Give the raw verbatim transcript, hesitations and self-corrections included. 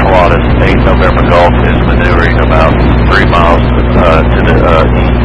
Pilatus eight November Golf is maneuvering about three miles uh, to the uh, east.